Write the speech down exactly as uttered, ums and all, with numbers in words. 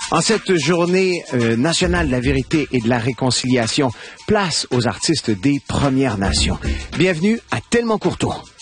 En cette journée euh, nationale de la vérité et de la réconciliation, place aux artistes des Premières Nations. Bienvenue à Tellement Courtois.